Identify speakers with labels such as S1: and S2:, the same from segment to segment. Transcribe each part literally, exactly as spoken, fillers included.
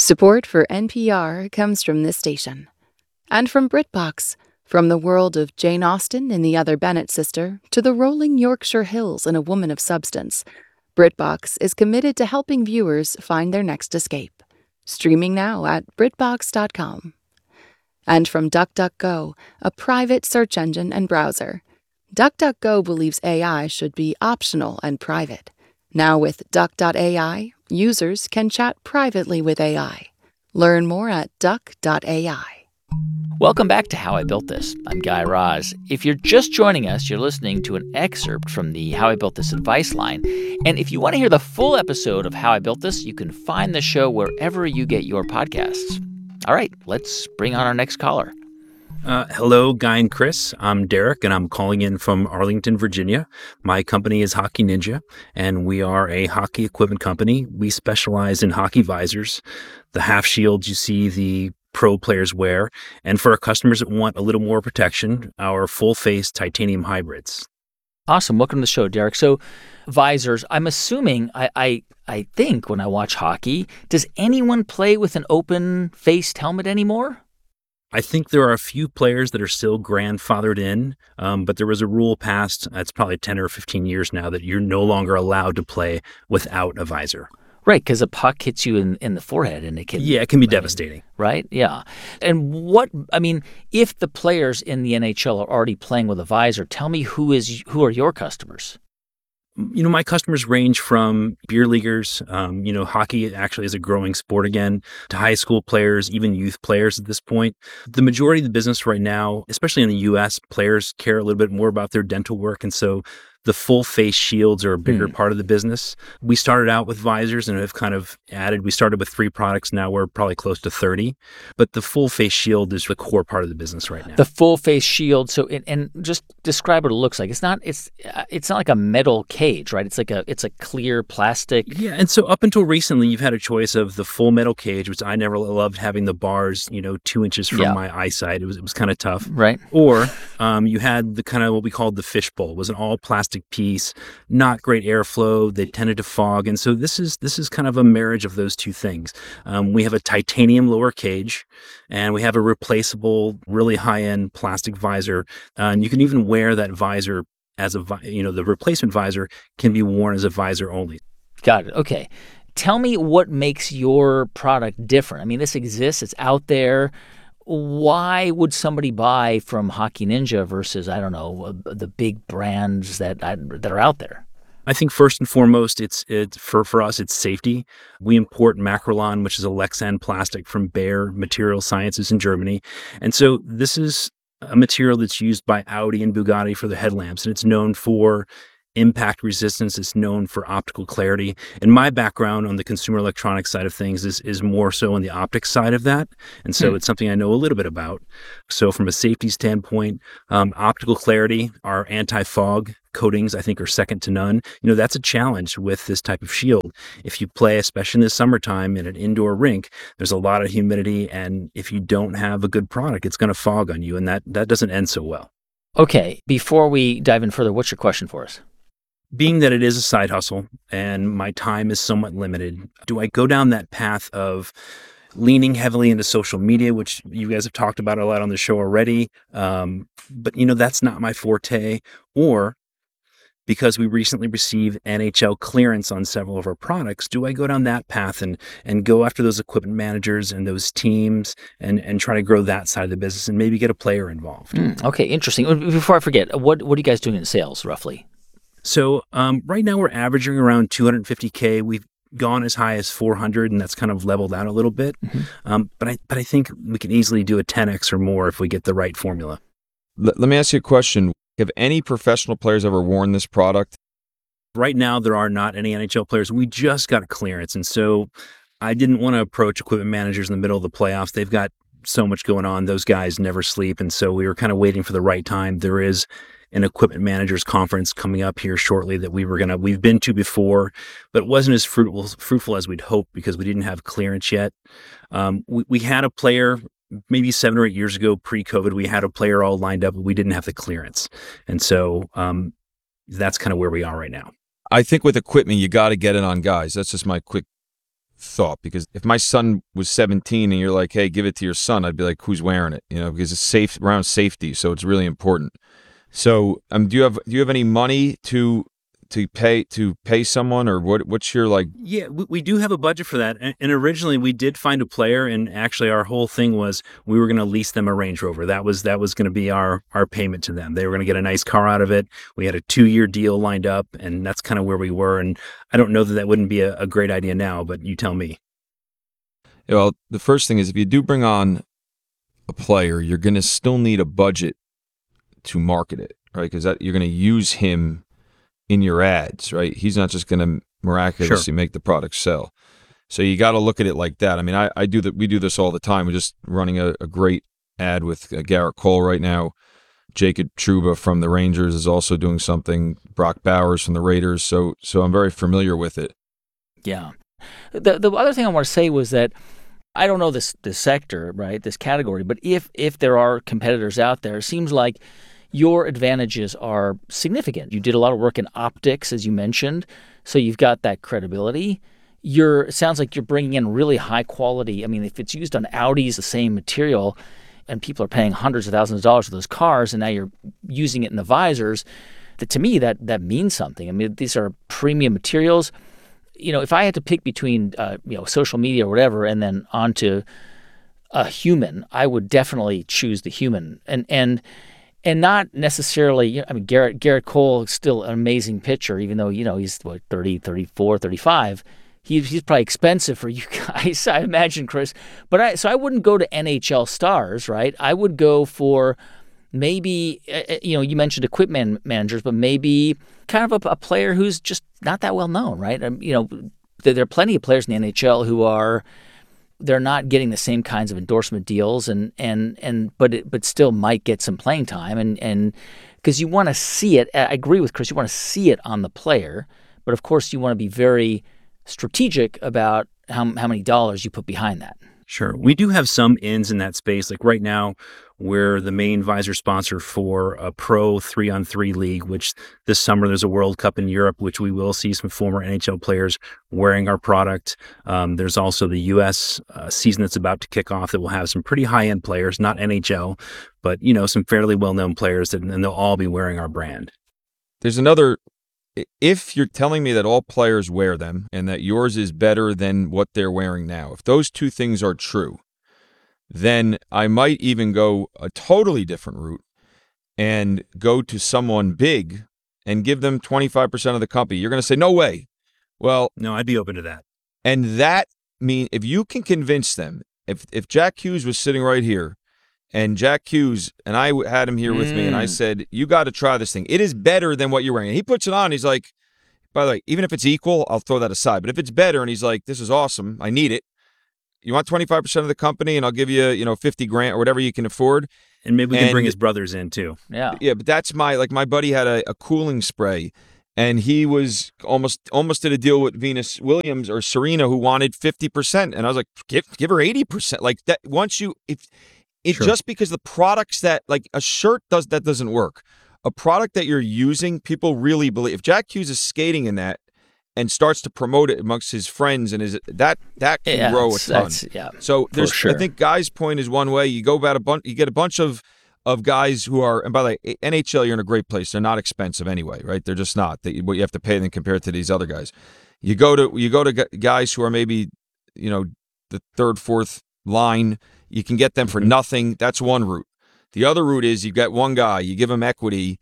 S1: Support for N P R comes from this station. And from BritBox, from the world of Jane Austen and the Other Bennet Sister to the rolling Yorkshire Hills and A Woman of Substance, BritBox is committed to helping viewers find their next escape. Streaming now at BritBox dot com. And from DuckDuckGo, a private search engine and browser. DuckDuckGo believes A I should be optional and private. Now with Duck dot A I, users can chat privately with A I. Learn more at Duck dot A I.
S2: Welcome back to How I Built This. I'm Guy Raz. If you're just joining us, you're listening to an excerpt from the How I Built This advice line. And if you want to hear the full episode of How I Built This, you can find the show wherever you get your podcasts. All right, let's bring on our next caller.
S3: Uh, hello, Guy and Chris. I'm Derek, and I'm calling in from Arlington, Virginia. My company is Hockey Ninja, and we are a hockey equipment company. We specialize in hockey visors, the half shields you see the pro players wear, and for our customers that want a little more protection, our full-face titanium hybrids.
S2: Awesome. Welcome to the show, Derek. So visors, I'm assuming, I, I I think when I watch hockey, does anyone play with an open-faced helmet anymore?
S3: I think there are a few players that are still grandfathered in, um, but there was a rule passed, it's probably ten or fifteen years now, that you're no longer allowed to play without a visor.
S2: Right, because a puck hits you in, in the forehead and it can...
S3: Yeah, it can be
S2: I
S3: devastating.
S2: Mean, right? Yeah. And what, I mean, if the players in the N H L are already playing with a visor, tell me who is who are your customers?
S3: You know, my customers range from beer leaguers, um, you know, hockey actually is a growing sport again, to high school players, even youth players at this point. The majority of the business right now, especially in the U S, players care a little bit more about their dental work. And so the full face shields are a bigger mm. part of the business. We started out with visors and have kind of added, we started with three products. Now we're probably close to thirty. But the full face shield is the core part of the business right now.
S2: The full face shield. So, and, and just describe what it looks like. It's not, it's, it's not like a metal cage, right? It's like a, it's a clear plastic.
S3: Yeah. And so up until recently, you've had a choice of the full metal cage, which I never loved having the bars, you know, two inches from yeah. my eyesight. It was, it was kind of tough.
S2: Right.
S3: Or um, you had the kind of what we called the fishbowl. It was an all plastic piece, not great airflow. They tended to fog. And so this is this is kind of a marriage of those two things. Um, we have a titanium lower cage, and we have a replaceable, really high-end plastic visor. Uh, and you can even wear that visor as a, vi- you know, the replacement visor can be worn as a visor only.
S2: Got it. Okay. Tell me what makes your product different. I mean, this exists. It's out there. Why would somebody buy from Hockey Ninja versus, I don't know, the big brands that that are out there?
S3: I think first and foremost, it's it's for, for us, it's safety. We import Macrolon, which is a Lexan plastic from Bayer Material Sciences in Germany. And so this is a material that's used by Audi and Bugatti for the headlamps, and it's known for impact resistance. It's known for optical clarity. And my background on the consumer electronics side of things is is more so on the optics side of that. And so hmm. it's something I know a little bit about. So from a safety standpoint, um, optical clarity, our anti-fog coatings, I think, are second to none. You know, that's a challenge with this type of shield. If you play, especially in the summertime in an indoor rink, there's a lot of humidity. And if you don't have a good product, it's going to fog on you. And that, that doesn't end so well.
S2: Okay. Before we dive in further, what's your question for us?
S3: Being that it is a side hustle and my time is somewhat limited, do I go down that path of leaning heavily into social media, which you guys have talked about a lot on the show already? Um, but, you know, that's not my forte. Or because we recently received N H L clearance on several of our products, do I go down that path and and go after those equipment managers and those teams and, and try to grow that side of the business and maybe get a player involved?
S2: Mm, okay, interesting. Before I forget, what, what are you guys doing in sales roughly?
S3: So um, right now we're averaging around two hundred fifty K. We've gone as high as four hundred, and that's kind of leveled out a little bit. Mm-hmm. Um, but I but I think we can easily do a ten X or more if we get the right formula.
S4: Let, let me ask you a question. Have any professional players ever worn this product?
S3: Right now, there are not any N H L players. We just got a clearance, and so I didn't want to approach equipment managers in the middle of the playoffs. They've got so much going on. Those guys never sleep, and so we were kind of waiting for the right time. There is an equipment managers conference coming up here shortly that we were gonna we've been to before, but it wasn't as fruitful fruitful as we'd hoped because we didn't have clearance yet. Um, we, we had a player maybe seven or eight years ago, pre-COVID. We had a player all lined up, but we didn't have the clearance, and so um, that's kind of where we are right now.
S4: I think with equipment, you got to get it on guys. That's just my quick thought, because if my son was seventeen and you're like, hey, give it to your son, I'd be like, who's wearing it? You know, because it's safe around safety. So it's really important. So um, do you have do you have any money to to pay to pay someone, or what? What's your like?
S3: Yeah, we, we do have a budget for that. And, and originally we did find a player, and actually our whole thing was we were going to lease them a Range Rover. That was that was going to be our our payment to them. They were going to get a nice car out of it. We had a two year deal lined up, and that's kind of where we were. And I don't know that that wouldn't be a, a great idea now, but you tell me.
S4: Well, the first thing is, if you do bring on a player, you're going to still need a budget to market it, right? Because you're going to use him in your ads, right? He's not just going to miraculously
S3: Sure.
S4: make the product sell. So you got to look at it like that. I mean, I, I do that. We do this all the time. We're just running a, a great ad with uh, Garrett Cole right now. Jacob Trouba from the Rangers is also doing something. Brock Bowers from the Raiders. So, so I'm very familiar with it.
S2: Yeah. The the other thing I want to say was that I don't know this this sector, right, this category, but if if there are competitors out there, it seems like your advantages are significant. You did a lot of work in optics, as you mentioned, so you've got that credibility. You're, it sounds like you're bringing in really high quality. I mean, if it's used on Audis, the same material, and people are paying hundreds of thousands of dollars for those cars, and now you're using it in the visors, that to me, that that means something. I mean, these are premium materials. You know, if I had to pick between, uh, you know, social media or whatever, and then onto a human, I would definitely choose the human. And and and not necessarily, you know, I mean, Garrett Garrett Cole is still an amazing pitcher, even though, you know, he's, what, thirty, thirty-four, thirty-five. He, he's probably expensive for you guys, I imagine, Chris. But I so I wouldn't go to N H L stars, right? I would go for maybe, uh, you know, you mentioned equipment managers, but maybe kind of a, a player who's just not that well known, right? Um, you know, there, there are plenty of players in the N H L who are, they're not getting the same kinds of endorsement deals, and and and but it, but still might get some playing time, and and because you want to see it. I agree with Chris. You want to see it on the player, but of course you want to be very strategic about how how many dollars you put behind that.
S3: Sure. We do have some ins in that space. Like right now, we're the main visor sponsor for a pro three-on-three league, which this summer there's a World Cup in Europe, which we will see some former N H L players wearing our product. Um, there's also the U S uh, season that's about to kick off that will have some pretty high-end players, not N H L, but, you know, some fairly well-known players, that, and they'll all be wearing our brand.
S4: There's another, if you're telling me that all players wear them and that yours is better than what they're wearing now, if those two things are true, then I might even go a totally different route and go to someone big and give them twenty-five percent of the company. You're going to say, no way. Well,
S3: No, I'd be open to that.
S4: and that mean if you can convince them, if if Jack Hughes was sitting right here, and Jack Hughes, and I had him here with me, and I
S2: Mm.
S4: said, you got to try this thing. It is better than what you're wearing. And he puts it on. He's like, by the way, even if it's equal, I'll throw that aside. But if it's better, and he's like, this is awesome, I need it. You want twenty-five percent of the company, and I'll give you, you know, fifty grand or whatever you can afford.
S3: And maybe we can bring
S4: And-
S3: his brothers in too.
S2: Yeah.
S4: Yeah, but that's my, like my buddy had a, a cooling spray, and he was almost almost did a deal with Venus Williams or Serena, who wanted fifty percent. And I was like, give give her eighty percent. Like that, once you, if it
S3: Sure.
S4: just because the products that, like a shirt does, that doesn't work. A product that you're using, people really believe. If Jack Hughes is skating in that and starts to promote it amongst his friends, and his that that can
S2: Yeah,
S4: grow a
S2: it's-
S4: ton.
S2: that's- yeah.
S4: So there's,
S2: sure.
S4: I think, Guy's point is one way. You go about a bunch, you get a bunch of of guys who are, and by the way, N H L, you're in a great place. They're not expensive anyway, right? They're just not. They, what you have to pay them compared to these other guys. You go to you go to gu- guys who are maybe, you know, the third, fourth line. You can get them for nothing. That's one route. The other route is you get one guy, you give him equity,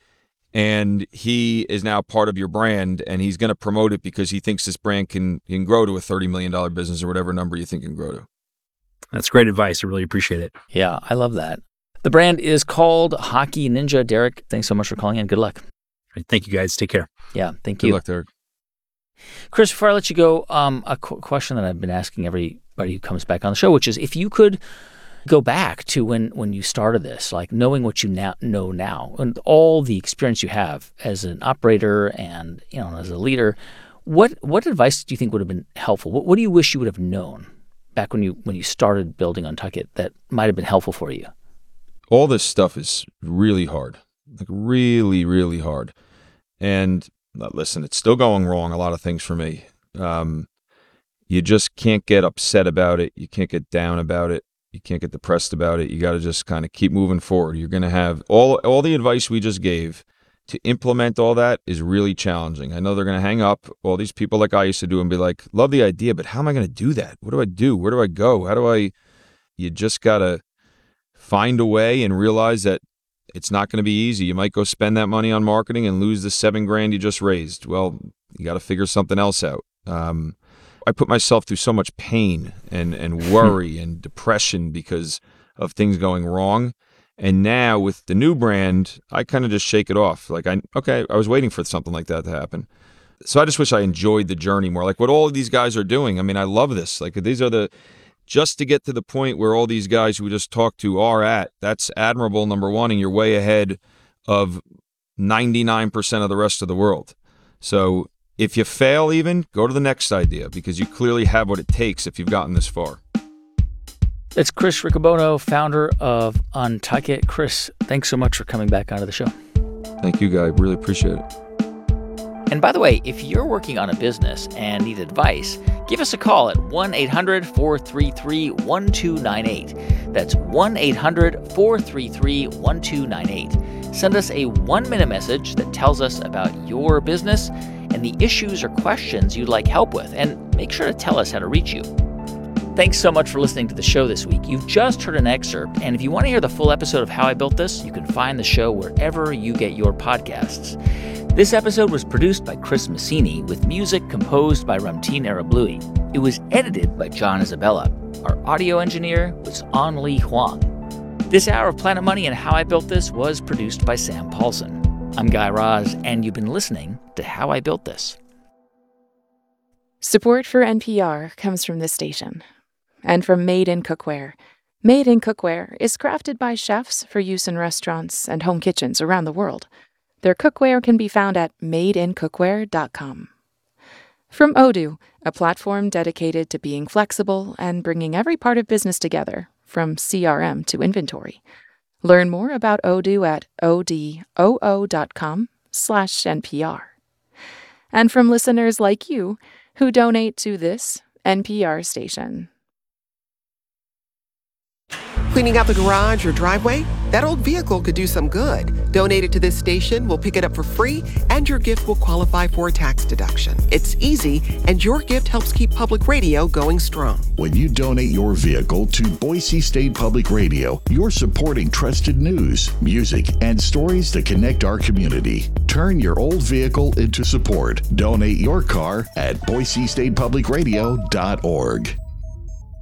S4: and he is now part of your brand, and he's going to promote it because he thinks this brand can can grow to a thirty million dollars business or whatever number you think it can grow to.
S3: That's great advice. I really appreciate it.
S2: Yeah, I love that. The brand is called Hockey Ninja. Derek, thanks so much for calling in. Good luck.
S3: All right, thank you, guys. Take care.
S2: Yeah, thank
S4: Good
S2: you.
S4: luck, Derek.
S2: Chris, before I let you go, um, a qu- question that I've been asking everybody who comes back on the show, which is if you could go back to when, when you started this, like knowing what you now know now and all the experience you have as an operator and, you know, as a leader, what what advice do you think would have been helpful? What, what do you wish you would have known back when you when you started building Untuck It that might have been helpful for you?
S4: All this stuff is really hard, like really, really hard. And uh, listen, it's still going wrong, a lot of things for me. Um, you just can't get upset about it. You can't get down about it. You can't get depressed about it. You got to just kind of keep moving forward. You're going to have all all the advice we just gave. To implement all that is really challenging. I know they're going to hang up, all these people like I used to do, and be like, love the idea, but how am I going to do that? What do I do? Where do I go? How do I? You just got to find a way and realize that it's not going to be easy. You might go spend that money on marketing and lose the seven grand you just raised. Well, you got to figure something else out. Um, I put myself through so much pain and, and worry and depression because of things going wrong. And now with the new brand, I kind of just shake it off. Like, I okay, I was waiting for something like that to happen. So I just wish I enjoyed the journey more. Like what all of these guys are doing. I mean, I love this. Like these are the, just to get to the point where all these guys who we just talked to are at, that's admirable, number one, and you're way ahead of ninety-nine percent of the rest of the world. So if you fail even, go to the next idea because you clearly have what it takes if you've gotten this far.
S2: That's Chris Riccobono, founder of Untuck It. Chris, thanks so much for coming back onto the show.
S4: Thank you, Guy. Really appreciate it.
S2: And by the way, if you're working on a business and need advice, give us a call at one eight hundred four three three one two nine eight. That's one eight hundred four three three one two nine eight. Send us a one-minute message that tells us about your business and the issues or questions you'd like help with, and make sure to tell us how to reach you. Thanks so much for listening to the show this week. You've just heard an excerpt, and if you want to hear the full episode of How I Built This, you can find the show wherever you get your podcasts. This episode was produced by Chris Messini with music composed by Ramtin Arablouei. It was edited by John Isabella. Our audio engineer was An Li Huang. This hour of Planet Money and How I Built This was produced by Sam Paulson. I'm Guy Raz, and you've been listening to How I Built This.
S1: Support for N P R comes from this station. And from Made in Cookware. Made in Cookware is crafted by chefs for use in restaurants and home kitchens around the world. Their cookware can be found at made in cookware dot com. From Odoo, a platform dedicated to being flexible and bringing every part of business together, from C R M to inventory. Learn more about Odoo at odoo dot com slash N P R. And from listeners like you who donate to this N P R station.
S5: Cleaning out the garage or driveway? That old vehicle could do some good. Donate it to this station, we'll pick it up for free, and your gift will qualify for a tax deduction. It's easy, and your gift helps keep public radio going strong.
S6: When you donate your vehicle to Boise State Public Radio, you're supporting trusted news, music, and stories that connect our community. Turn your old vehicle into support. Donate your car at boise state public radio dot org.